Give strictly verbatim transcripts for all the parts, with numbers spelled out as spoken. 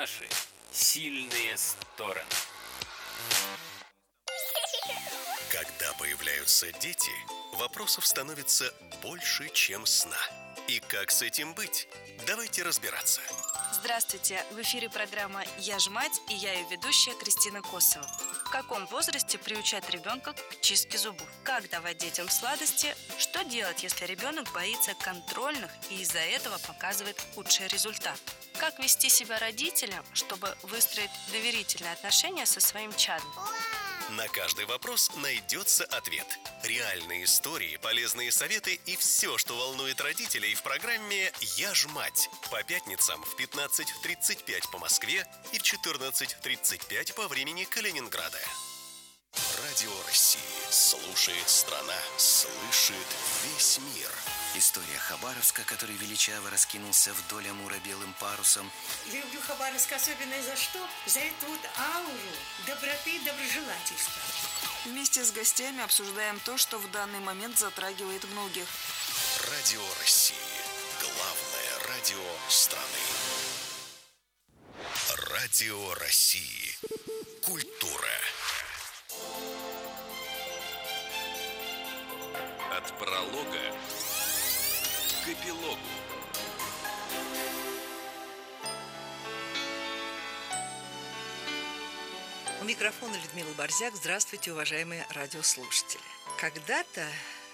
Наши сильные стороны. Когда появляются дети, вопросов становится больше, чем сна. И как с этим быть? Давайте разбираться. Здравствуйте! В эфире программа «Я ж мать» и я ее ведущая Кристина Косова. В каком возрасте приучать ребенка к чистке зубов? Как давать детям сладости? Что делать, если ребенок боится контрольных и из-за этого показывает худший результат? Как вести себя родителям, чтобы выстроить доверительные отношения со своим чадом? На каждый вопрос найдется ответ. Реальные истории, полезные советы и все, что волнует родителей в программе «Я ж мать». По пятницам в пятнадцать тридцать пять по Москве и в четырнадцать тридцать пять по времени Калининграда. Радио России. Слушает страна. Слышит весь мир. История Хабаровска, который величаво раскинулся вдоль Амура белым парусом. Люблю Хабаровск особенно за что? За эту вот ауру доброты и доброжелательства. Вместе с гостями обсуждаем то, что в данный момент затрагивает многих. Радио России. Главное радио страны. Радио России. Культура. От пролога к эпилогу. У микрофона Людмила Борзяк. Здравствуйте, уважаемые радиослушатели. Когда-то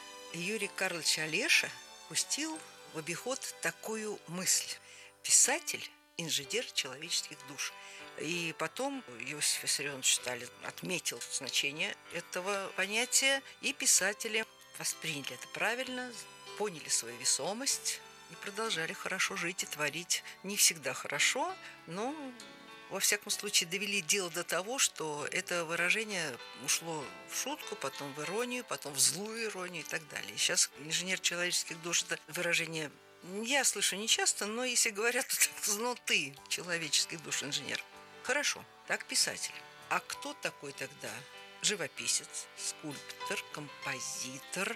Юрий Карлович Олеша пустил в обиход такую мысль. Писатель – инженер человеческих душ. И потом Иосиф Виссарионович Сталин отметил значение этого понятия, и писатели восприняли это правильно, поняли свою весомость и продолжали хорошо жить и творить. Не всегда хорошо, но, во всяком случае, довели дело до того, что это выражение ушло в шутку, потом в иронию, потом в злую иронию и так далее. И сейчас инженер человеческих душ – это выражение я слышу нечасто, но если говорят, то ну ты, человеческих душ инженер. Хорошо, так писатель. А кто такой тогда? Живописец, скульптор, композитор,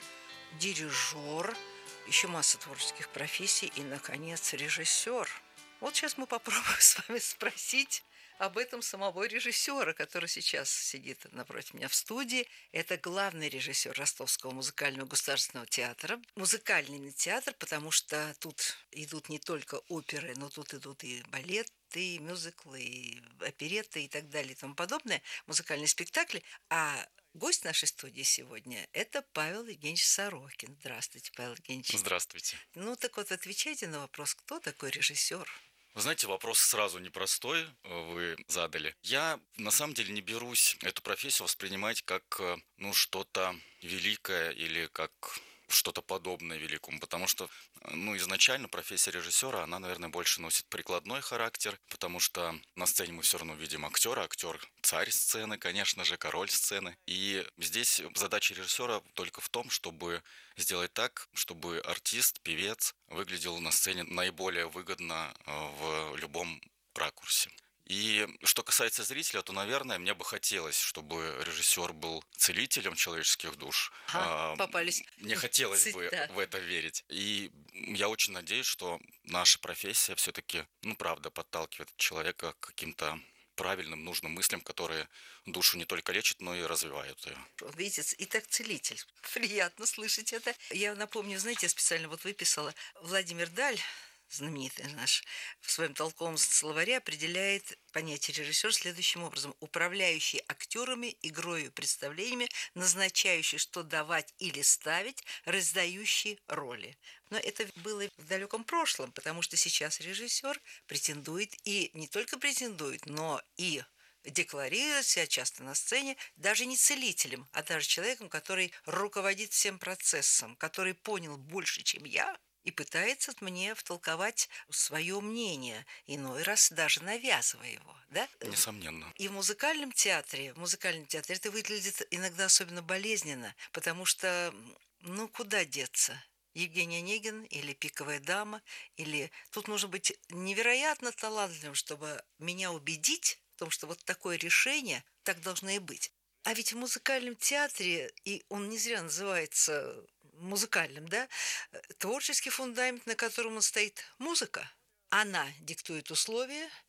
дирижер, еще масса творческих профессий и, наконец, режиссер. Вот сейчас мы попробуем с вами спросить об этом самого режиссера, который сейчас сидит напротив меня в студии. Это главный режиссер Ростовского музыкального государственного театра. Музыкальный театр, потому что тут идут не только оперы, но тут идут и балеты, и мюзиклы, и оперетты и так далее и тому подобное, музыкальные спектакли. А гость нашей студии сегодня – это Павел Евгеньевич Сорокин. Здравствуйте, Павел Евгеньевич. Здравствуйте. Ну так вот, отвечайте на вопрос, кто такой режиссер? Вы знаете, вопрос сразу непростой вы задали. Я на самом деле не берусь эту профессию воспринимать как ну, что-то великое или как что-то подобное великому, потому что ну, изначально профессия режиссера, она, наверное, больше носит прикладной характер, потому что на сцене мы все равно видим актера, актер царь сцены, конечно же, король сцены. И здесь задача режиссера только в том, чтобы сделать так, чтобы артист, певец выглядел на сцене наиболее выгодно в любом ракурсе. И что касается зрителя, то, наверное, мне бы хотелось, чтобы режиссер был целителем человеческих душ. Ага, попались. Мне хотелось бы да. в это верить. И я очень надеюсь, что наша профессия все-таки, ну, правда, подталкивает человека к каким-то правильным, нужным мыслям, которые душу не только лечат, но и развивают ее. Видите, итак, целитель. Приятно слышать это. Я напомню, знаете, я специально вот выписала Владимир Даль, знаменитый наш, в своем толковом словаре определяет понятие режиссер следующим образом. Управляющий актерами, игрою, представлениями, назначающий, что давать или ставить, раздающий роли. Но это было в далеком прошлом, потому что сейчас режиссер претендует и не только претендует, но и декларирует себя часто на сцене даже не целителем, а даже человеком, который руководит всем процессом, который понял больше, чем я, и пытается мне втолковать свое мнение, иной раз даже навязывая его. Да? Несомненно. И в музыкальном театре, в музыкальном театре это выглядит иногда особенно болезненно, потому что, ну, куда деться? Евгений Онегин или «Пиковая дама», или тут нужно быть невероятно талантливым, чтобы меня убедить в том, что вот такое решение так должно и быть. А ведь в музыкальном театре, и он не зря называется музыкальным, да, творческий фундамент, на котором он стоит, музыка. Она диктует условия,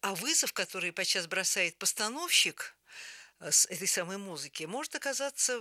А вызов, который подчас бросает постановщик с этой самой музыки, может оказаться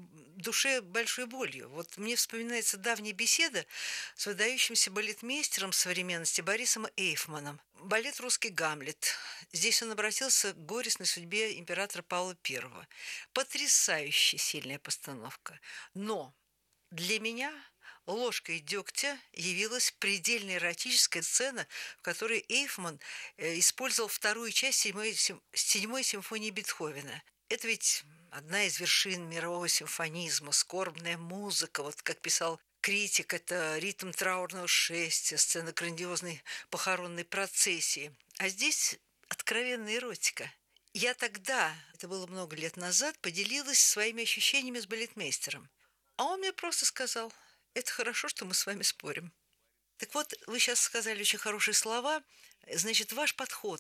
душе большой болью. Вот мне вспоминается давняя беседа с выдающимся балетмейстером современности Борисом Эйфманом. Балет «Русский Гамлет». Здесь он обратился к горестной судьбе императора Павла Первого. Потрясающе сильная постановка. Но для меня ложкой дегтя явилась предельно эротическая сцена, в которой Эйфман использовал вторую часть седьмой, седьмой симфонии Бетховена. Это ведь одна из вершин мирового симфонизма, скорбная музыка, вот как писал критик, это ритм траурного шествия, сцена грандиозной похоронной процессии. А здесь откровенная эротика. Я тогда, это было много лет назад, поделилась своими ощущениями с балетмейстером. А он мне просто сказал: это хорошо, что мы с вами спорим. Так вот, вы сейчас сказали очень хорошие слова. Значит, ваш подход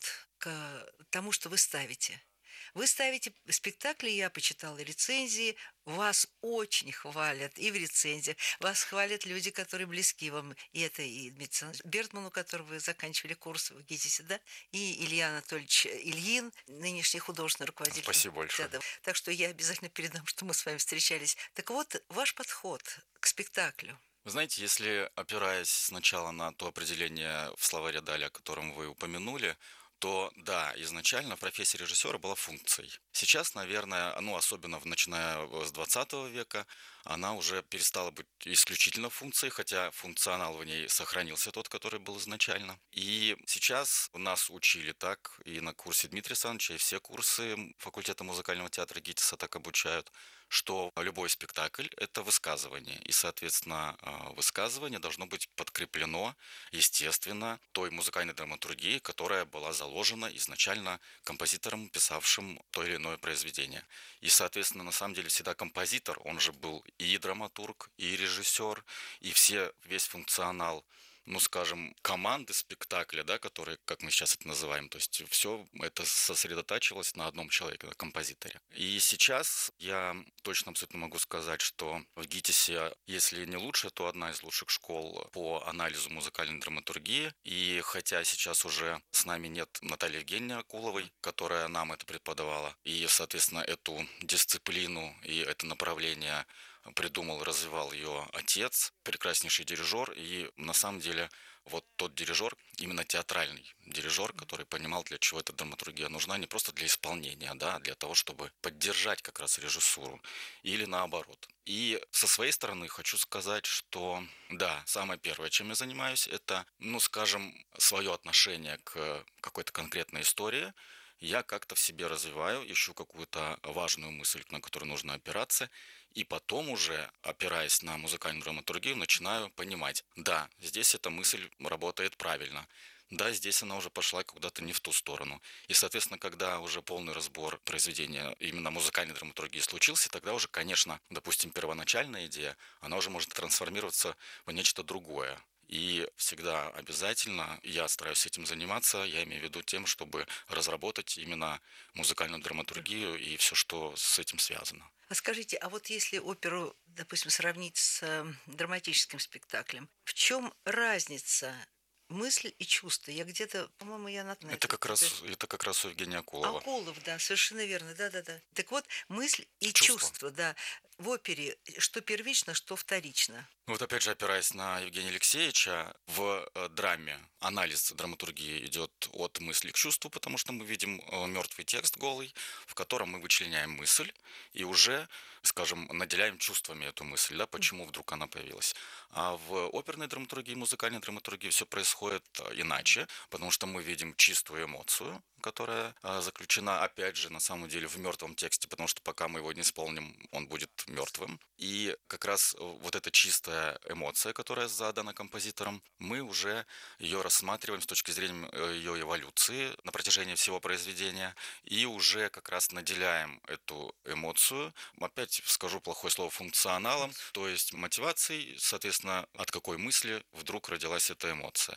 к тому, что вы ставите. Вы ставите спектакли, я почитала рецензии, вас очень хвалят и в рецензиях. Вас хвалят люди, которые близки вам. И это и Дмитрий Бертман, у которого вы заканчивали курс в ГИТИСе, да, и Илья Анатольевич Ильин, нынешний художественный руководитель. Спасибо большое. Да, да. Так что я обязательно передам, что мы с вами встречались. Так вот, ваш подход к спектаклю. Вы знаете, если опираясь сначала на то определение в словаре Даля, о котором вы упомянули, то да, изначально профессия режиссера была функцией. Сейчас, наверное, ну, особенно начиная с двадцатого века, она уже перестала быть исключительно функцией, хотя функционал в ней сохранился тот, который был изначально. И сейчас нас учили так, и на курсе Дмитрия Александровича, и все курсы факультета музыкального театра ГИТИСа так обучают, что любой спектакль – это высказывание. И, соответственно, высказывание должно быть подкреплено, естественно, той музыкальной драматургией, которая была заложена изначально композитором, писавшим то или иное произведение. И, соответственно, на самом деле всегда композитор, он же был и драматург, и режиссер, и все, весь функционал, ну, скажем, команды спектакля, да, которые, как мы сейчас это называем, то есть все это сосредотачивалось на одном человеке, на композиторе. И сейчас я точно абсолютно могу сказать, что в ГИТИСе, если не лучшая, то одна из лучших школ по анализу музыкальной драматургии. И хотя сейчас уже с нами нет Натальи Евгеньевны Акуловой, которая нам это преподавала, и, соответственно, эту дисциплину и это направление придумал, развивал ее отец, прекраснейший дирижер, и на самом деле вот тот дирижер, именно театральный дирижер, который понимал, для чего эта драматургия нужна, не просто для исполнения, да, а для того, чтобы поддержать как раз режиссуру, или наоборот. И со своей стороны хочу сказать, что да, самое первое, чем я занимаюсь, это, ну, скажем, свое отношение к какой-то конкретной истории. Я как-то в себе развиваю, ищу какую-то важную мысль, на которую нужно опираться, и потом уже, опираясь на музыкальную драматургию, начинаю понимать, да, здесь эта мысль работает правильно, да, здесь она уже пошла куда-то не в ту сторону. И, соответственно, когда уже полный разбор произведения именно музыкальной драматургии случился, тогда уже, конечно, допустим, первоначальная идея, она уже может трансформироваться в нечто другое. И всегда обязательно я стараюсь этим заниматься, я имею в виду тем, чтобы разработать именно музыкальную драматургию и все, что с этим связано. А скажите, а вот если оперу, допустим, сравнить с драматическим спектаклем, в чем разница мысль и чувство? Я где-то, по-моему, я на Это как раз, это как раз у Евгения Акулова. Акулов, да, совершенно верно, да-да-да. Так вот, мысль и Чувство. чувство, да. В опере что первично, что вторично. Вот опять же, опираясь на Евгения Алексеевича, в драме анализ драматургии идет от мысли к чувству, потому что мы видим мертвый текст голый, в котором мы вычленяем мысль и уже, скажем, наделяем чувствами эту мысль, да, почему вдруг она появилась. А в оперной драматургии, музыкальной драматургии все происходит иначе, потому что мы видим чистую эмоцию, которая заключена, опять же, на самом деле в мертвом тексте, потому что пока мы его не исполним, он будет мертвым. И как раз вот эта чистая эмоция, которая задана композитором, мы уже ее рассматриваем с точки зрения ее эволюции на протяжении всего произведения и уже как раз наделяем эту эмоцию, опять скажу плохое слово, функционалом, то есть мотивацией, соответственно, от какой мысли вдруг родилась эта эмоция.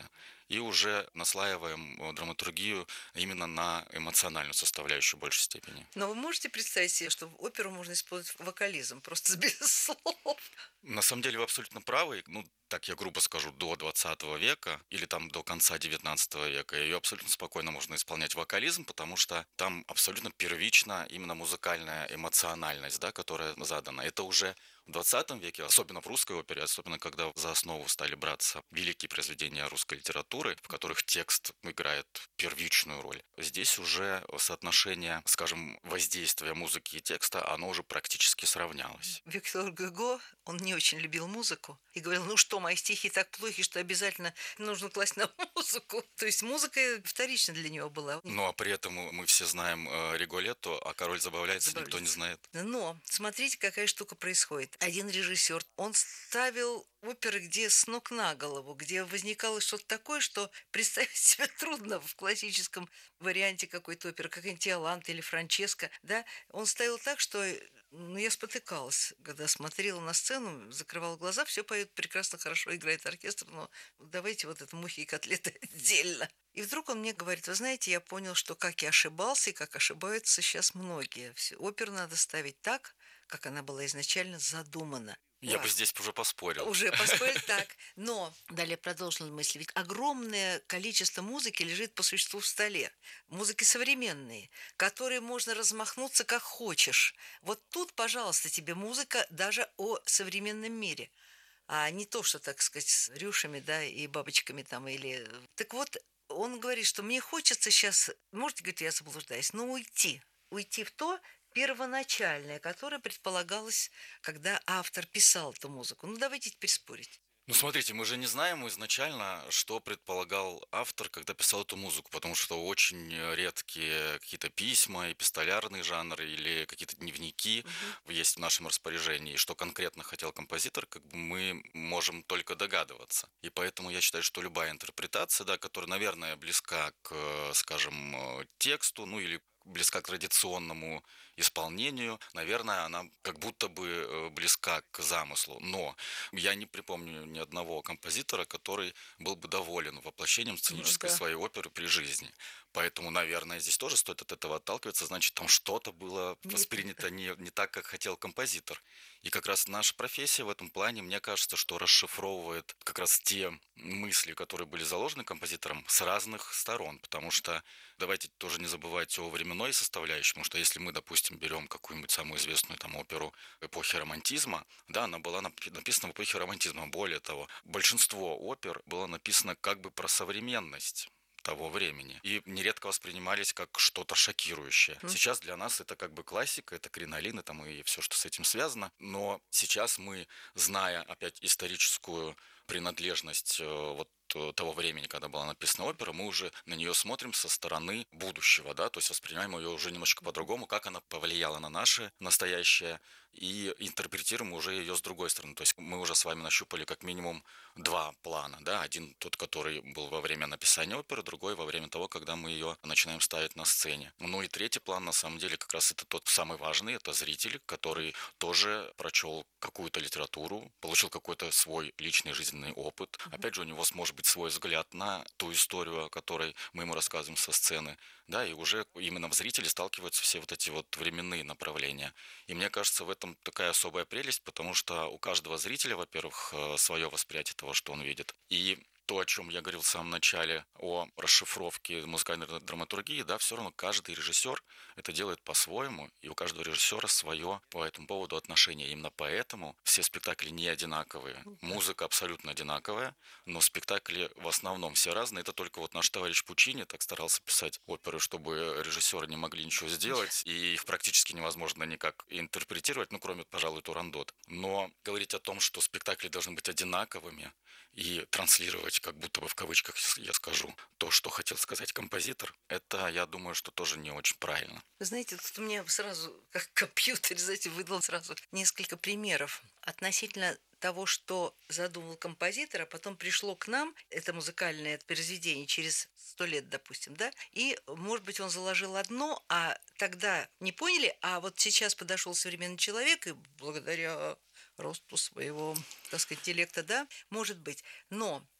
и уже наслаиваем э, драматургию именно на эмоциональную составляющую в большей степени. Но вы можете представить себе, что в оперу можно использовать вокализм, просто без слов? На самом деле вы абсолютно правы. Ну, так я грубо скажу, до двадцатого века или там до конца девятнадцатого века ее абсолютно спокойно можно исполнять вокализм, потому что там абсолютно первична именно музыкальная эмоциональность, да, которая задана. Это уже в двадцатом веке, особенно в русской опере, особенно когда за основу стали браться великие произведения русской литературы, в которых текст играет первичную роль. Здесь уже соотношение, скажем, воздействия музыки и текста, оно уже практически сравнялось. Виктор Гюго, он не очень любил музыку и говорил, ну что, мои стихи так плохи, что обязательно нужно класть на музыку. То есть музыка вторична для него была. Ну, а при этом мы все знаем э, Риголетто, а король забавляется, никто не знает. Но смотрите, какая штука происходит. Один режиссер, он ставил оперы, где с ног на голову, где возникало что-то такое, что представить себе трудно в классическом варианте какой-то оперы, как Иоланта или Франческо, да, он ставил так, что ну, я спотыкалась, когда смотрела на сцену, закрывала глаза, все поет прекрасно, хорошо играет оркестр, но давайте вот это мухи и котлеты отдельно. И вдруг он мне говорит, вы знаете, я понял, что как я ошибался и как ошибаются сейчас многие. Все, оперу надо ставить так, как она была изначально задумана. Я Вау. бы здесь уже поспорил. Уже поспорили так. Но далее продолжил мысль. Ведь огромное количество музыки лежит по существу в столе. Музыки современные, которые можно размахнуться как хочешь. Вот тут, пожалуйста, тебе музыка даже о современном мире. А не то, что, так сказать, с рюшами, да, и бабочками там или... Так вот, он говорит, что мне хочется сейчас, можете, говорит, я заблуждаюсь, но уйти. Уйти в то, первоначальное, которое предполагалось, когда автор писал эту музыку. Ну, давайте теперь спорить. Ну, смотрите, мы же не знаем изначально, что предполагал автор, когда писал эту музыку, потому что очень редкие какие-то письма, эпистолярный жанр или какие-то дневники угу. есть в нашем распоряжении. И что конкретно хотел композитор, как бы мы можем только догадываться. И поэтому я считаю, что любая интерпретация, да, которая, наверное, близка к, скажем, тексту, ну или близка к традиционному исполнению, наверное, она как будто бы близка к замыслу. Но я не припомню ни одного композитора, который был бы доволен воплощением сценической ну, да. своей оперы при жизни. Поэтому, наверное, здесь тоже стоит от этого отталкиваться, значит, там что-то было воспринято не, не так, как хотел композитор. И как раз наша профессия в этом плане, мне кажется, что расшифровывает как раз те мысли, которые были заложены композитором с разных сторон. Потому что давайте тоже не забывать о временной составляющей, потому что если мы, допустим, берем какую-нибудь самую известную там оперу эпохи романтизма, да, она была написана в эпохе романтизма. Более того, большинство опер было написано как бы про современность того времени. И нередко воспринимались как что-то шокирующее. Mm. Сейчас для нас это как бы классика, это кринолины там и все, что с этим связано. Но сейчас мы, зная опять историческую принадлежность вот того времени, когда была написана опера, мы уже на нее смотрим со стороны будущего, да, то есть воспринимаем ее уже немножко по-другому, как она повлияла на наше настоящее, и интерпретируем уже ее с другой стороны. То есть мы уже с вами нащупали как минимум два плана, да, один тот, который был во время написания оперы, другой во время того, когда мы ее начинаем ставить на сцене. Ну и третий план, на самом деле, как раз это тот самый важный, это зритель, который тоже прочел какую-то литературу, получил какой-то свой личный жизненный опыт. Опять же, у него сможет быть свой взгляд на ту историю, о которой мы ему рассказываем со сцены, да, и уже именно в зрителе сталкиваются все вот эти вот временные направления. И мне кажется, в этом такая особая прелесть, потому что у каждого зрителя, во-первых, свое восприятие того, что он видит, и то, о чем я говорил в самом начале, о расшифровке музыкальной драматургии, да, все равно каждый режиссер это делает по-своему, и у каждого режиссера свое по этому поводу отношение. Именно поэтому все спектакли не одинаковые. Музыка абсолютно одинаковая, но спектакли в основном все разные. Это только вот наш товарищ Пучини так старался писать оперы, чтобы режиссеры не могли ничего сделать, и их практически невозможно никак интерпретировать, ну, кроме, пожалуй, Турандот. Но говорить о том, что спектакли должны быть одинаковыми, и транслировать, как будто бы в кавычках я скажу, то, что хотел сказать композитор, это, я думаю, что тоже не очень правильно. Вы знаете, тут у меня сразу, как компьютер, знаете, выдал сразу несколько примеров относительно того, что задумал композитор, а потом пришло к нам, это музыкальное произведение, через сто лет, допустим, да, и, может быть, он заложил одно, а тогда не поняли, а вот сейчас подошел современный человек, и благодаря росту своего, так сказать, интеллекта, да, может быть. Но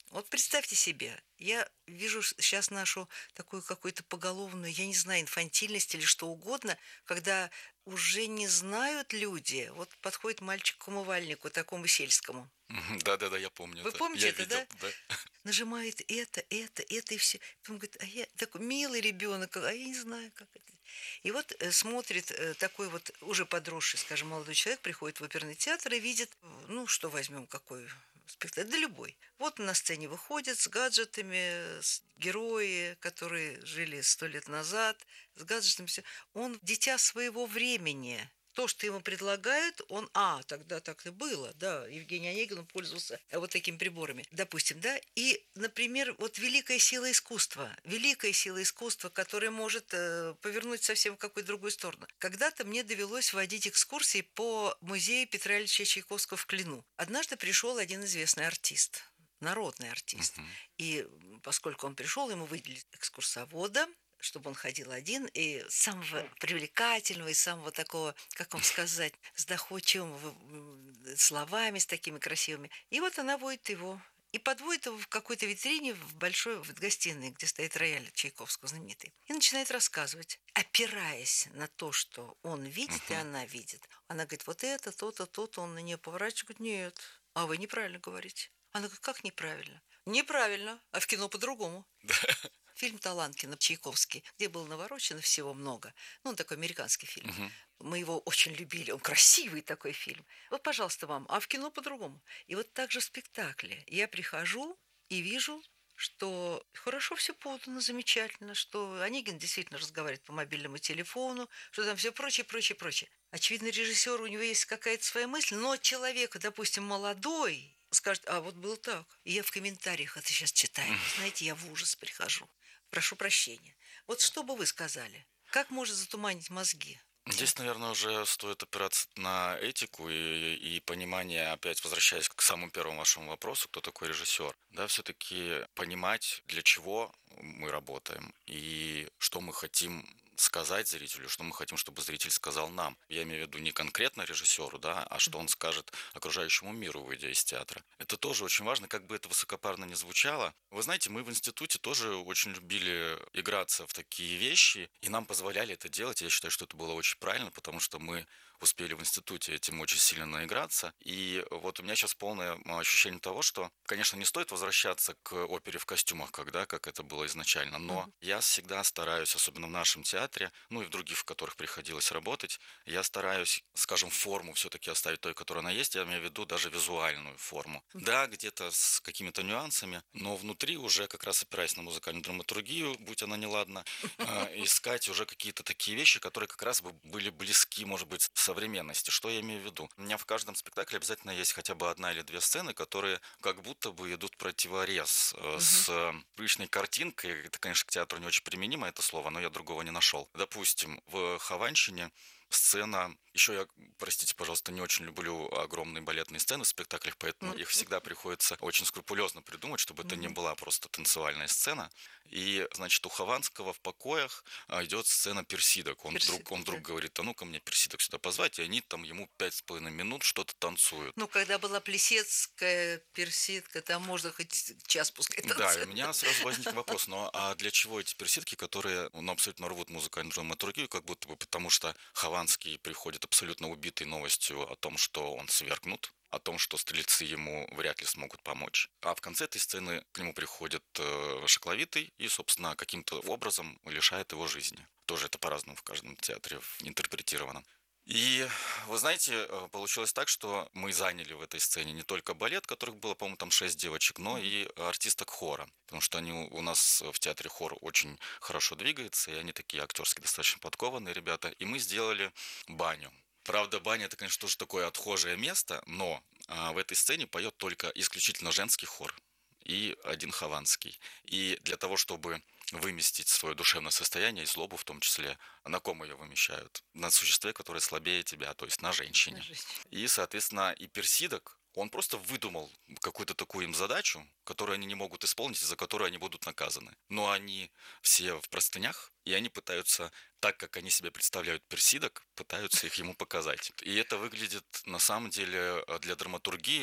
Вот представьте себе, я вижу сейчас нашу такую какую-то поголовную, я не знаю, инфантильность или что угодно, когда уже не знают люди. Вот подходит мальчик к умывальнику, такому сельскому. Мгм. Да-да-да, я помню Вы это. помните Я это, видел, да? да. Нажимает это, это, это и все. Потом говорит, а я такой милый ребенок, а я не знаю, как это. И вот э, смотрит э, такой вот уже подросший, скажем, молодой человек, приходит в оперный театр и видит, э, ну, что возьмем, какой спектакль, да любой. Вот на сцене выходят с гаджетами, с герои, которые жили сто лет назад, с гаджетами, все. Он дитя своего времени. То, что ему предлагают, он, а, тогда так и было, да, Евгений Онегин пользовался э, вот такими приборами, допустим, да, и, например, вот великая сила искусства, великая сила искусства, которая может э, повернуть совсем в какую-то другую сторону. Когда-то мне довелось водить экскурсии по музею Петра Ильича Чайковского в Клину. Однажды пришел один известный артист, народный артист, Мгм. и поскольку он пришел, ему выделили экскурсовода, чтобы он ходил один, и самого привлекательного, и самого такого, как вам сказать, с доходчивыми словами, с такими красивыми. И вот она водит его. И подводит его в какой-то витрине в большой в гостиной, где стоит рояль Чайковского знаменитый. И начинает рассказывать, опираясь на то, что он видит, и Мгм. она видит. Она говорит, вот это, то-то, то-то. Он на нее поворачивает, говорит, нет, а вы неправильно говорите. Она говорит, как неправильно? Неправильно, а в кино по-другому. Фильм Таланкина, Чайковский, где было наворочено всего много. Ну, он такой американский фильм. Мгм. Мы его очень любили. Он красивый такой фильм. Вот, пожалуйста, вам. А в кино по-другому. И вот так же в спектакле. Я прихожу и вижу, что хорошо все подано, замечательно, что Онегин действительно разговаривает по мобильному телефону, что там все прочее, прочее, прочее. Очевидно, режиссер, у него есть какая-то своя мысль, но человек, допустим, молодой, скажет, а вот был так. И я в комментариях это сейчас читаю. Знаете, я в ужас прихожу. Прошу прощения. Вот что бы вы сказали? Как может затуманить мозги? Здесь, наверное, уже стоит опираться на этику и, и понимание, опять возвращаясь к самому первому вашему вопросу, кто такой режиссер. Да, все-таки понимать, для чего мы работаем и что мы хотим сказать зрителю, что мы хотим, чтобы зритель сказал нам. Я имею в виду не конкретно режиссеру, да, а что он скажет окружающему миру, выйдя из театра. Это тоже очень важно, как бы это высокопарно ни звучало. Вы знаете, мы в институте тоже очень любили играться в такие вещи, и нам позволяли это делать. Я считаю, что это было очень правильно, потому что мы успели в институте этим очень сильно наиграться. И вот у меня сейчас полное ощущение того, что, конечно, не стоит возвращаться к опере в костюмах, когда, как это было изначально, но Мгм. я всегда стараюсь, особенно в нашем театре, ну и в других, в которых приходилось работать, я стараюсь, скажем, форму все-таки оставить той, которая она есть, я имею в виду даже визуальную форму. Да, где-то с какими-то нюансами, но внутри уже, как раз опираясь на музыкальную драматургию, будь она неладна, э, искать уже какие-то такие вещи, которые как раз бы были близки, может быть, современности. Что я имею в виду? У меня в каждом спектакле обязательно есть хотя бы одна или две сцены, которые как будто бы идут противорез э, Мгм. с э, привычной картинкой. Это, конечно, к театру не очень применимо, это слово, но я другого не нашел. Допустим, в Хованщине сцена... Еще я, простите, пожалуйста, не очень люблю огромные балетные сцены в спектаклях, поэтому Мгм. их всегда приходится очень скрупулезно придумать, чтобы это не Мгм. была просто танцевальная сцена. И, значит, у Хованского в покоях а, идет сцена персидок. Он вдруг, Персидки, он вдруг да. говорит, а ну-ка мне персидок сюда позвать, и они там ему пять с половиной минут что-то танцуют. Ну, когда была Плесецкая, персидка, там можно хоть час после Да, и у танца. меня сразу возник вопрос, ну а для чего эти персидки, которые ну, абсолютно рвут музыкальную драматургию, как будто бы потому что Хованский приходит абсолютно убитый новостью о том, что он свергнут, о том, что стрельцы ему вряд ли смогут помочь. А в конце этой сцены к нему приходит э, Шакловитый и, собственно, каким-то образом лишает его жизни. Тоже это по-разному в каждом театре интерпретировано. И вы знаете, э, получилось так, что мы заняли в этой сцене не только балет, которых было, по-моему, там шесть девочек, но и артисток хора. Потому что они у у нас в театре хор очень хорошо двигается, и они такие актерски достаточно подкованные ребята. И мы сделали баню. Правда, баня это, конечно, тоже такое отхожее место, но а, в этой сцене поет только исключительно женский хор и один хованский. И для того, чтобы выместить свое душевное состояние и злобу в том числе, на ком ее вымещают? На существе, которое слабее тебя, то есть на женщине. И, соответственно, и персидок, он просто выдумал какую-то такую им задачу, которую они не могут исполнить, и за которую они будут наказаны. Но они все в простынях, и они пытаются, так как они себе представляют персидок, пытаются их ему показать. И это выглядит, на самом деле, для драматургии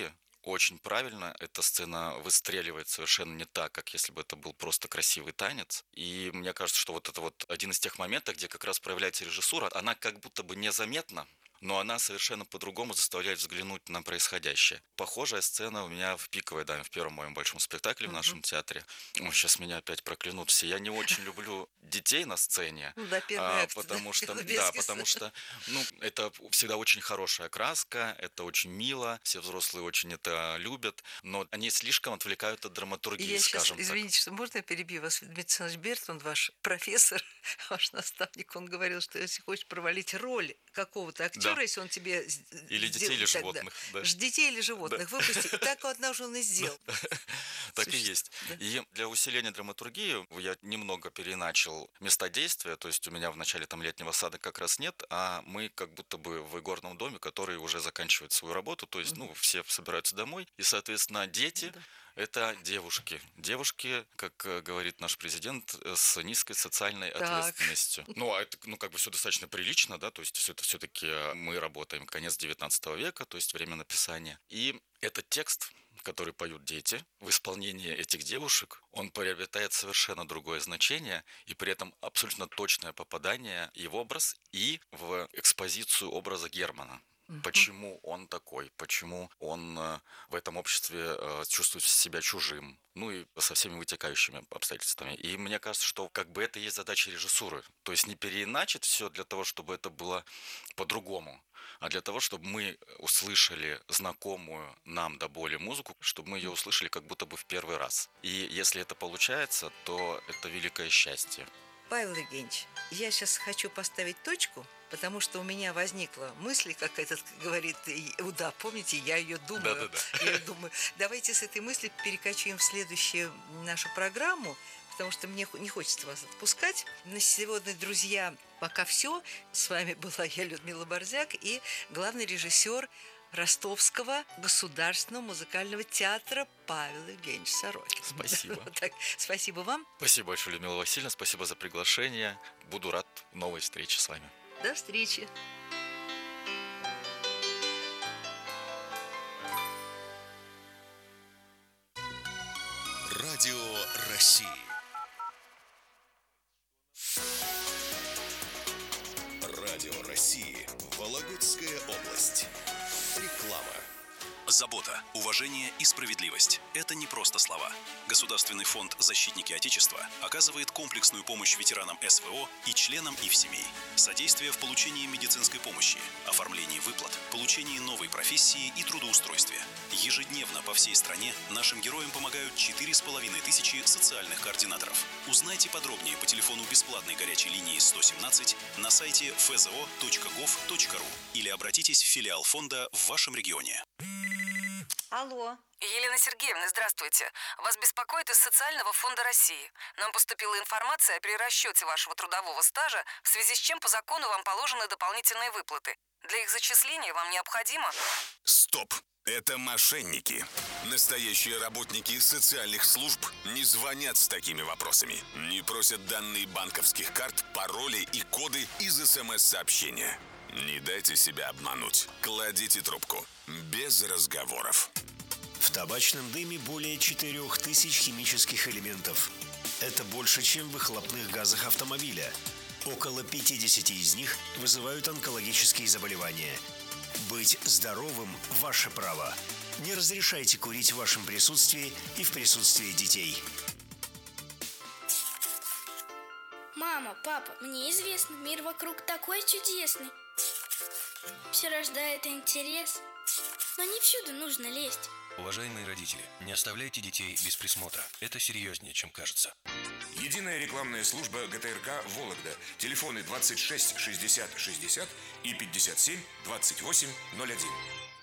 очень правильно. Эта сцена выстреливает совершенно не так, как если бы это был просто красивый танец. И мне кажется, что вот это вот один из тех моментов, где как раз проявляется режиссура, она как будто бы незаметна, но она совершенно по-другому заставляет взглянуть на происходящее. Похожая сцена у меня в «Пиковой даме», в первом моем большом спектакле в нашем театре. Ой, сейчас меня опять проклянут все. Я не очень люблю детей на сцене, Ну да, первый а, акт, потому да, что, да, Лубецкий потому сцена. что, ну, это всегда очень хорошая краска, это очень мило, все взрослые очень это любят, но они слишком отвлекают от И драматургии, я сейчас, скажем так. извините, что можно я перебью вас? Дмитрий Александрович Бертман, ваш профессор, ваш наставник, он говорил, что если хочешь провалить роль какого-то актера, Да. если он тебе с- Или детей, сделает или тогда, животных, да. ж- детей или животных, выпусти. И так однажды он и сделал. Так и Существ- есть. да. И для усиления драматургии я немного переначал места действия, то есть у меня в начале там летнего сада как раз нет, а мы как будто бы в игорном доме, который уже заканчивает свою работу, то есть, ну, все собираются домой, и, соответственно, дети Да. — это девушки. Девушки, как э, говорит наш президент, э, с низкой социальной Так. ответственностью. Ну, а это, ну, как бы все достаточно прилично, да, то есть все это все-таки мы работаем конец девятнадцатого века, то есть время написания. И этот текст, который поют дети, в исполнении этих девушек, он приобретает совершенно другое значение и при этом абсолютно точное попадание и в образ, и в экспозицию образа Германа. Почему он такой, почему он э, в этом обществе э, чувствует себя чужим, ну и со всеми вытекающими обстоятельствами. И мне кажется, что как бы это и есть задача режиссуры. То есть не переиначить все для того, чтобы это было по-другому, а для того, чтобы мы услышали знакомую нам до боли музыку, чтобы мы ее услышали как будто бы в первый раз. И если это получается, то это великое счастье. Павел Евгеньевич, я сейчас хочу поставить точку, потому что у меня возникла мысль, как этот говорит Уда, помните, я ее думаю. Да-да-да. Я её думаю. Давайте с этой мысли перекочуем в следующую нашу программу, потому что мне не хочется вас отпускать. На сегодня, друзья, пока все. С вами была я, Людмила Борзяк, и главный режиссер Ростовского государственного музыкального театра Павел Евгеньевич Сорокин. Спасибо. Так, спасибо вам. Спасибо большое, Людмила Васильевна, спасибо за приглашение. Буду рад новой встрече с вами. До встречи. Радио России. Радио России. Вологодская область. Реклама. Забота, уважение и справедливость – это не просто слова. Государственный фонд «Защитники Отечества» оказывает комплексную помощь ветеранам эс вэ о и членам их семей. Содействие в получении медицинской помощи, оформлении выплат, получении новой профессии и трудоустройстве. Ежедневно по всей стране нашим героям помогают четыре с половиной тысячи социальных координаторов. Узнайте подробнее по телефону бесплатной горячей линии сто семнадцать на сайте эф зэ о точка гов точка ру или обратитесь в филиал фонда в вашем регионе. Алло. Елена Сергеевна, здравствуйте. Вас беспокоит из Социального фонда России. Нам поступила информация о перерасчете вашего трудового стажа, в связи с чем по закону вам положены дополнительные выплаты. Для их зачисления вам необходимо... Стоп! Это мошенники. Настоящие работники социальных служб не звонят с такими вопросами. Не просят данные банковских карт, пароли и коды из эс эм эс-сообщения. Не дайте себя обмануть. Кладите трубку. Без разговоров. В табачном дыме более четырех тысяч химических элементов. Это больше, чем в выхлопных газах автомобиля. Около пятьдесят из них вызывают онкологические заболевания. Быть здоровым – ваше право. Не разрешайте курить в вашем присутствии и в присутствии детей. Мама, папа, мне известно, мир вокруг такой чудесный. Все рождает интерес, но не всюду нужно лезть. Уважаемые родители, не оставляйте детей без присмотра. Это серьезнее, чем кажется. Единая рекламная служба гэ тэ эр ка «Вологда». Телефоны двадцать шесть шестьдесят шестьдесят и пятьдесят семь двадцать восемь ноль один.